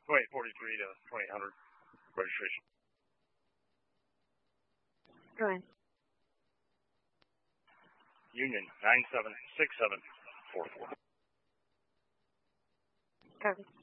2843 to 2800 registration. Go ahead. Union 976744. Copy.